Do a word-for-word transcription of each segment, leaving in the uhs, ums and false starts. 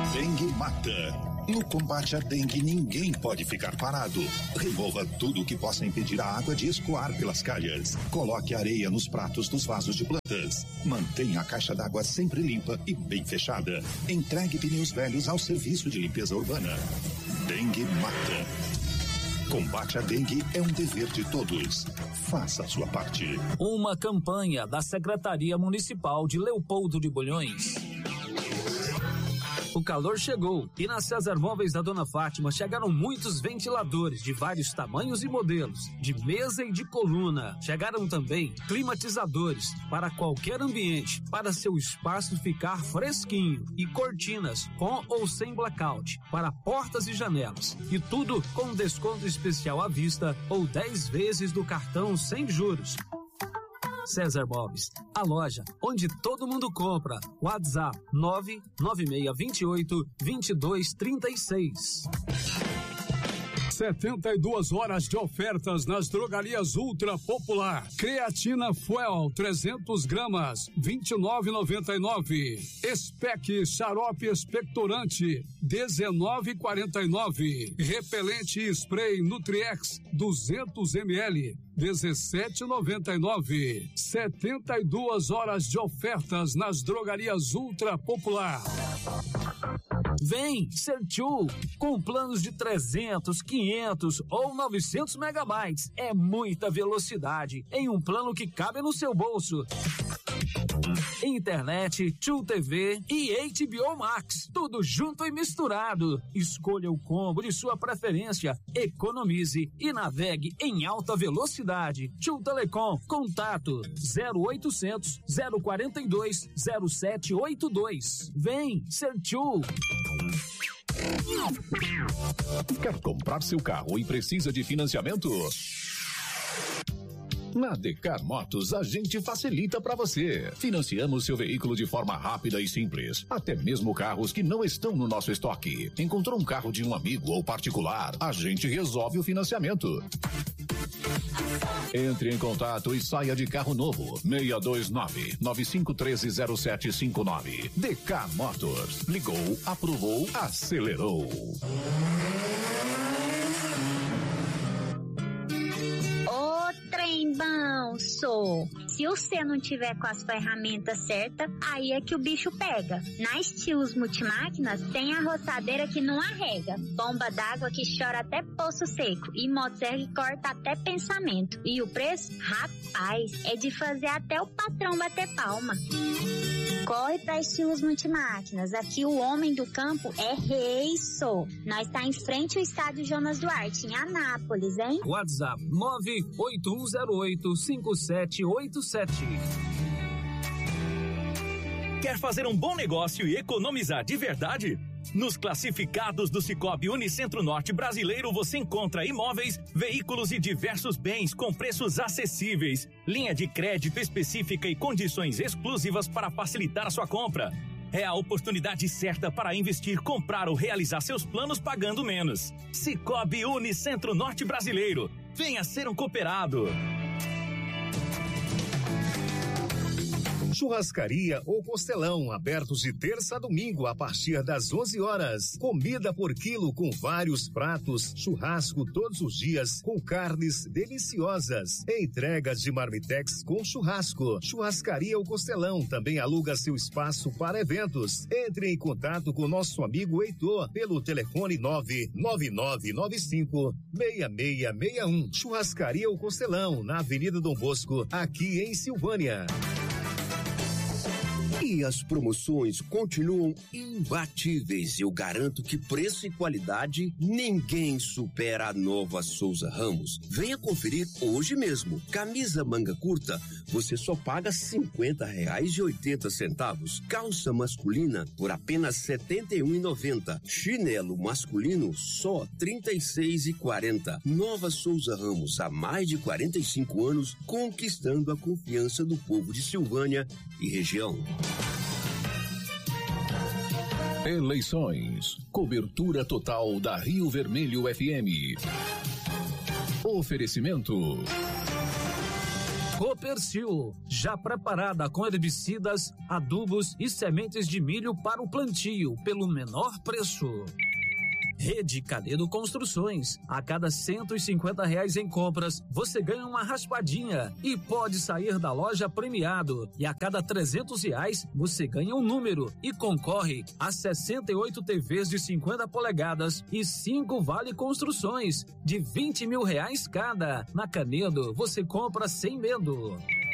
Dengue mata. No combate à dengue, ninguém pode ficar parado. Remova tudo o que possa impedir a água de escoar pelas calhas. Coloque areia nos pratos dos vasos de plantas. Mantenha a caixa d'água sempre limpa e bem fechada. Entregue pneus velhos ao serviço de limpeza urbana. Dengue mata. Combate à dengue é um dever de todos. Faça a sua parte. Uma campanha da Secretaria Municipal de Leopoldo de Bulhões. O calor chegou e na César Móveis da Dona Fátima chegaram muitos ventiladores de vários tamanhos e modelos, de mesa e de coluna. Chegaram também climatizadores para qualquer ambiente, para seu espaço ficar fresquinho, e cortinas com ou sem blackout para portas e janelas. E tudo com desconto especial à vista ou dez vezes do cartão sem juros. César Móveis, a loja onde todo mundo compra. WhatsApp nove nove seis dois oito, dois dois três seis. setenta e duas horas de ofertas nas drogarias Ultra Popular. Creatina Fuel trezentos gramas, vinte e nove reais e noventa e nove centavos. Spec xarope expectorante, dezenove reais e quarenta e nove centavos. Repelente spray Nutriex duzentos mililitros, dezessete reais e noventa e nove centavos. setenta e duas horas de ofertas nas drogarias Ultra Popular. Vem Sertio, com planos de trezentos, quinhentos ou novecentos megabytes. É muita velocidade em um plano que cabe no seu bolso. Internet, True T V e H B O Max, tudo junto e misturado. Escolha o combo de sua preferência, economize e navegue em alta velocidade. True Telecom, contato zero oitocentos, zero quarenta e dois, zero sete oito dois. Vem ser True. Quer comprar seu carro e precisa de financiamento? Na Decar Motos, a gente facilita para você. Financiamos seu veículo de forma rápida e simples. Até mesmo carros que não estão no nosso estoque. Encontrou um carro de um amigo ou particular? A gente resolve o financiamento. Entre em contato e saia de carro novo. seis dois nove, nove cinco um três, zero sete cinco nove. Decar Motors. Ligou, aprovou, acelerou. Trem bom, sou. Se você não tiver com as ferramentas certas, aí é que o bicho pega. Na Estilos Multimáquinas tem a roçadeira que não arrega, bomba d'água que chora até poço seco e motosserra que corta até pensamento. E o preço? Rapaz, é de fazer até o patrão bater palma. Corre pra Estilos Multimáquinas, aqui o homem do campo é rei, sou. Nós tá em frente ao estádio Jonas Duarte, em Anápolis, hein? WhatsApp nove oito um zero oito, cinco sete oito sete. Quer fazer um bom negócio e economizar de verdade? Nos classificados do Sicoob Unicentro Norte Brasileiro você encontra imóveis, veículos e diversos bens com preços acessíveis, linha de crédito específica e condições exclusivas para facilitar a sua compra. É a oportunidade certa para investir, comprar ou realizar seus planos pagando menos. Sicoob Unicentro Norte Brasileiro. Venha ser um cooperado. Churrascaria ou Costelão, abertos de terça a domingo a partir das onze horas. Comida por quilo com vários pratos, churrasco todos os dias com carnes deliciosas. Entregas de marmitex com churrasco. Churrascaria ou Costelão também aluga seu espaço para eventos. Entre em contato com nosso amigo Heitor pelo telefone nove nove nove nove cinco, seis seis seis um. Churrascaria ou Costelão, na Avenida Dom Bosco, aqui em Silvânia. E as promoções continuam imbatíveis. Eu garanto que preço e qualidade ninguém supera a Nova Souza Ramos. Venha conferir hoje mesmo. Camisa manga curta, você só paga cinquenta reais e oitenta centavos. Calça masculina por apenas setenta e um reais e noventa centavos. Chinelo masculino só trinta e seis reais e quarenta centavos. Nova Souza Ramos, há mais de quarenta e cinco anos, conquistando a confiança do povo de Silvânia e região. Eleições. Cobertura total da Rio Vermelho F M. Oferecimento. Copercil, já preparada com herbicidas, adubos e sementes de milho para o plantio pelo menor preço. Rede Canedo Construções. A cada cento e cinquenta reais em compras, você ganha uma raspadinha e pode sair da loja premiado. E a cada trezentos reais, você ganha um número e concorre a sessenta e oito T Vs de cinquenta polegadas e cinco Vale Construções de vinte mil reais cada. Na Canedo, você compra sem medo.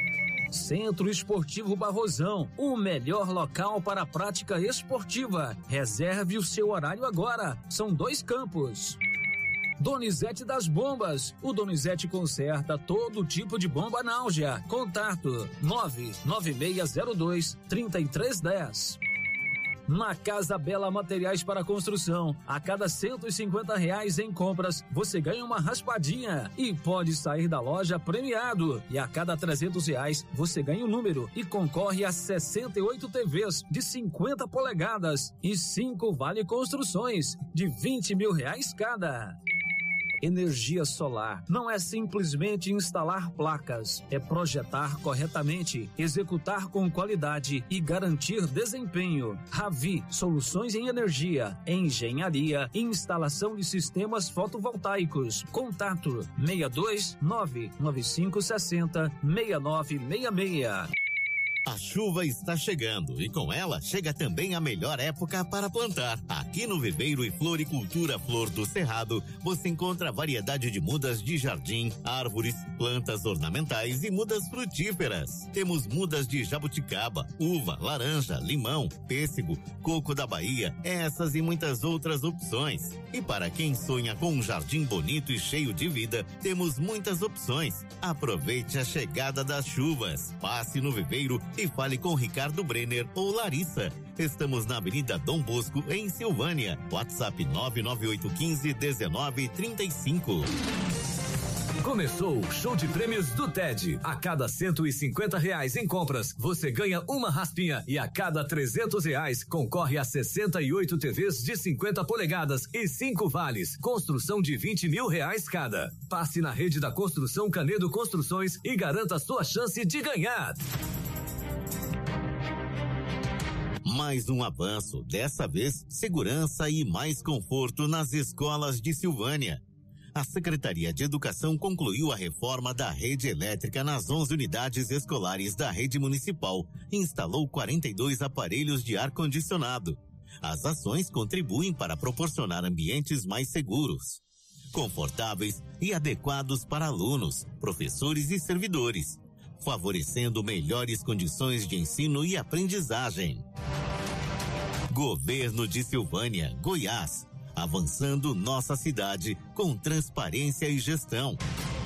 Centro Esportivo Barrosão, o melhor local para a prática esportiva. Reserve o seu horário agora. São dois campos. Donizete das Bombas. O Donizete conserta todo tipo de bomba náusea. Contato nove nove seis zero dois, três três um zero. Na Casa Bela Materiais para Construção, a cada cento e cinquenta reais em compras, você ganha uma raspadinha e pode sair da loja premiado. E a cada trezentos reais, você ganha um número e concorre a sessenta e oito T Vs de cinquenta polegadas e cinco Vale Construções de vinte mil reais cada. Energia solar não é simplesmente instalar placas, é projetar corretamente, executar com qualidade e garantir desempenho. Ravi, soluções em energia, engenharia e instalação de sistemas fotovoltaicos. Contato seis dois nove nove cinco seis zero seis nove seis seis. A chuva está chegando e com ela chega também a melhor época para plantar. Aqui no Viveiro e Floricultura Flor do Cerrado, você encontra variedade de mudas de jardim, árvores, plantas ornamentais e mudas frutíferas. Temos mudas de jabuticaba, uva, laranja, limão, pêssego, coco da Bahia, essas e muitas outras opções. E para quem sonha com um jardim bonito e cheio de vida, temos muitas opções. Aproveite a chegada das chuvas. Passe no Viveiro e fale com Ricardo Brenner ou Larissa. Estamos na Avenida Dom Bosco, em Silvânia. WhatsApp nove nove oito um cinco um nove três cinco. Começou o show de prêmios do T E D. A cada cento e cinquenta reais em compras, você ganha uma raspinha e a cada trezentos reais concorre a sessenta e oito T Vs de cinquenta polegadas e cinco vales. Construção de vinte mil reais cada. Passe na rede da Construção Canedo Construções e garanta sua chance de ganhar. Mais um avanço, dessa vez segurança e mais conforto nas escolas de Silvânia. A Secretaria de Educação concluiu a reforma da rede elétrica nas onze unidades escolares da rede municipal e instalou quarenta e dois aparelhos de ar-condicionado. As ações contribuem para proporcionar ambientes mais seguros, confortáveis e adequados para alunos, professores e servidores, favorecendo melhores condições de ensino e aprendizagem. Governo de Silvânia, Goiás, avançando nossa cidade com transparência e gestão.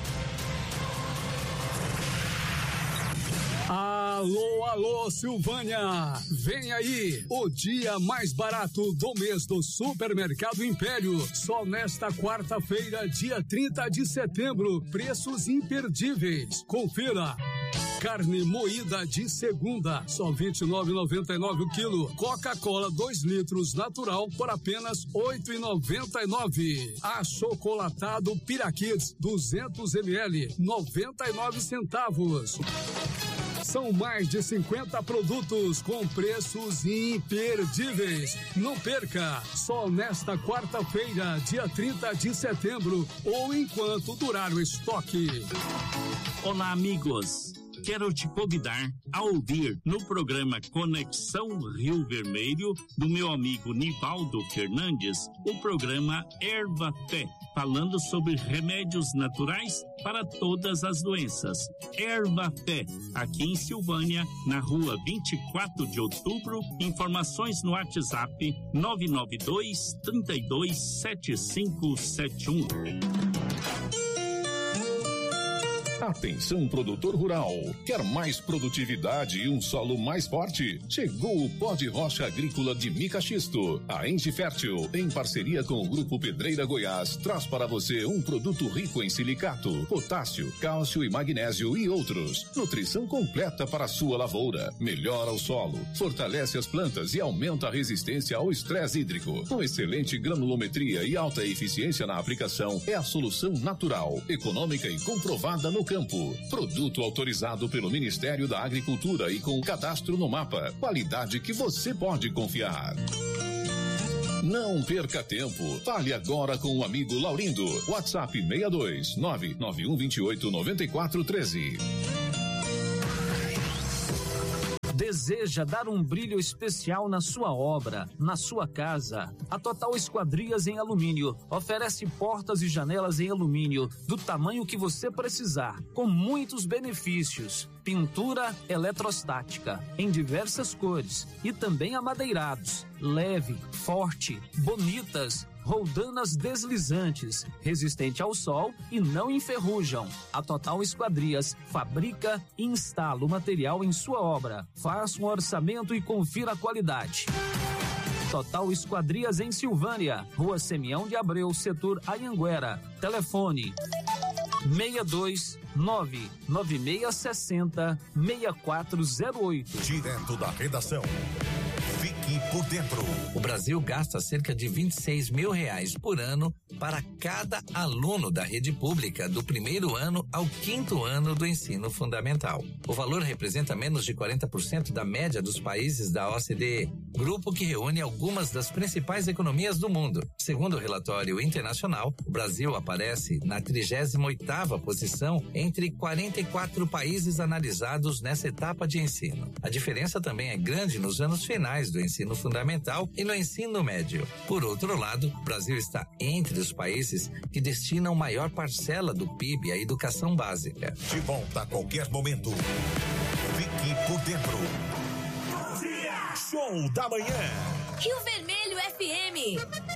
Alô, alô, Silvânia! Vem aí o dia mais barato do mês do Supermercado Império. Só nesta quarta-feira, dia trinta de setembro. Preços imperdíveis. Confira. Carne moída de segunda, só vinte e nove reais e noventa e nove centavos o quilo. Coca-Cola dois litros natural por apenas oito reais e noventa e nove centavos. Achocolatado Piraquids duzentos mililitros, noventa e nove centavos. São mais de cinquenta produtos com preços imperdíveis. Não perca, só nesta quarta-feira, dia trinta de setembro, ou enquanto durar o estoque. Olá, amigos. Quero te convidar a ouvir no programa Conexão Rio Vermelho, do meu amigo Nivaldo Fernandes, o programa Erva Té, falando sobre remédios naturais para todas as doenças. Erva Té, aqui em Silvânia, na rua vinte e quatro de outubro. Informações no WhatsApp nove nove dois, três dois sete cinco sete um. Atenção, produtor rural. Quer mais produtividade e um solo mais forte? Chegou o pó de rocha agrícola de mica xisto. A Enge Fértil, em parceria com o Grupo Pedreira Goiás, traz para você um produto rico em silicato, potássio, cálcio e magnésio e outros. Nutrição completa para a sua lavoura. Melhora o solo, fortalece as plantas e aumenta a resistência ao estresse hídrico. Com excelente granulometria e alta eficiência na aplicação, é a solução natural, econômica e comprovada no campo. Produto autorizado pelo Ministério da Agricultura e com o cadastro no mapa. Qualidade que você pode confiar. Não perca tempo. Fale agora com o amigo Laurindo. WhatsApp seis dois nove nove um dois oito nove quatro um três. Deseja dar um brilho especial na sua obra, na sua casa? A Total Esquadrias em Alumínio oferece portas e janelas em alumínio do tamanho que você precisar, com muitos benefícios. Pintura eletrostática em diversas cores e também amadeirados, leve, forte, bonitas, roldanas deslizantes, resistente ao sol e não enferrujam. A Total Esquadrias fabrica e instala o material em sua obra. Faça um orçamento e confira a qualidade. Total Esquadrias em Silvânia, Rua Semião de Abreu, setor Anhanguera. Telefone seis dois nove nove seis seis zero seis quatro zero oito. Direto da redação. Fique por dentro. O Brasil gasta cerca de vinte e seis mil reais por ano para cada aluno da rede pública do primeiro ano ao quinto ano do ensino fundamental. O valor representa menos de quarenta por cento da média dos países da O C D E, grupo que reúne algumas das principais economias do mundo. Segundo o relatório internacional, o Brasil aparece na trigésima oitava posição entre quarenta e quatro países analisados nessa etapa de ensino. A diferença também é grande nos anos finais do ensino fundamental e no ensino médio. Por outro lado, o Brasil está entre os países que destinam maior parcela do P I B à educação básica. De volta a qualquer momento. Fique por dentro. Show da manhã. Rio Vermelho F M.